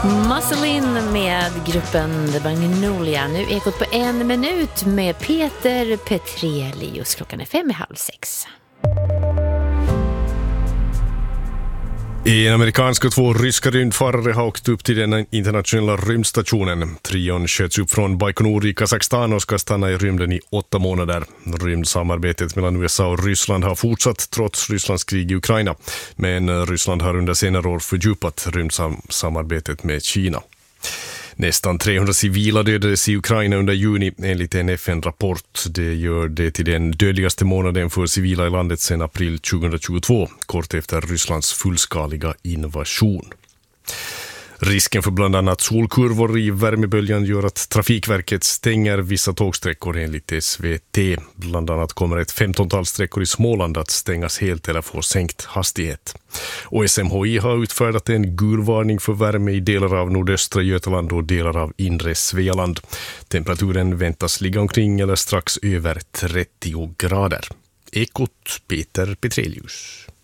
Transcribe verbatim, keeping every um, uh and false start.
Muscle In med gruppen The Magnolia. Nu ekot på en minut med Peter Petrelius. Klockan är fem i halv sex. En amerikansk och två ryska rymdfarare har åkt upp till den internationella rymdstationen. Trion sköts upp från Baikonur i Kazakstan och ska stanna i rymden i åtta månader. Rymdsamarbetet mellan U S A och Ryssland har fortsatt trots Rysslands krig i Ukraina. Men Ryssland har under senare år fördjupat rymdsamarbetet med Kina. Nästan trehundra civila dödades i Ukraina under juni enligt en F N-rapport. Det gör det till den dödligaste månaden för civila i landet sedan april tjugohundratjugotvå, kort efter Rysslands fullskaliga invasion. Risken för bland annat solkurvor i värmeböljan gör att Trafikverket stänger vissa tågsträckor enligt S V T. Bland annat kommer ett femtontal sträckor i Småland att stängas helt eller få sänkt hastighet. Och S M H I har utfärdat en gul varning för värme i delar av nordöstra Götaland och delar av inre Svealand. Temperaturen väntas ligga omkring eller strax över trettio grader. Ekot Peter Petrelius.